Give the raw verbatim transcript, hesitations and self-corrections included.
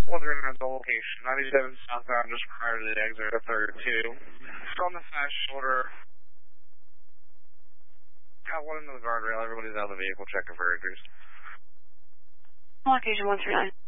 one three nine location, ninety-seven southbound, just prior to the exit of thirty-two. From the fast shoulder. Got one into the guardrail. Everybody's out of the vehicle checking for injuries. Location one three nine.